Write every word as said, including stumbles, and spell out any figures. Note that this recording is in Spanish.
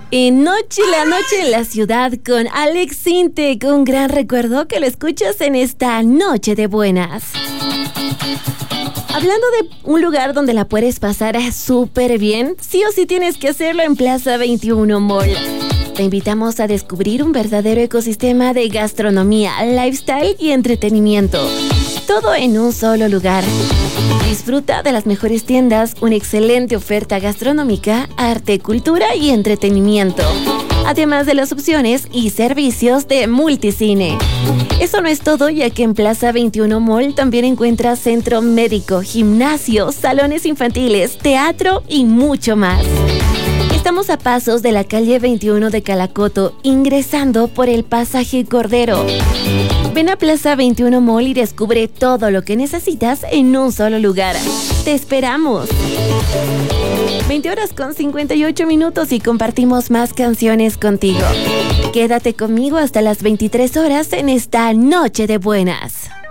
En Noche, la noche en la ciudad con Alex Sintek, un gran recuerdo que lo escuchas en esta noche de buenas. Hablando de un lugar donde la puedes pasar súper bien, sí o sí tienes que hacerlo en Plaza veintiuno Mall. Te invitamos a descubrir un verdadero ecosistema de gastronomía, lifestyle y entretenimiento. Todo en un solo lugar. Disfruta de las mejores tiendas, una excelente oferta gastronómica, arte, cultura y entretenimiento. Además de las opciones y servicios de Multicine. Eso no es todo, ya que en Plaza veintiuno Mall también encuentras centro médico, gimnasio, salones infantiles, teatro y mucho más. Estamos a pasos de la calle veintiuno de Calacoto, ingresando por el pasaje Cordero. Ven a Plaza veintiuno Mall y descubre todo lo que necesitas en un solo lugar. ¡Te esperamos! veinte horas con cincuenta y ocho minutos y compartimos más canciones contigo. Quédate conmigo hasta las veintitrés horas en esta Noche de Buenas.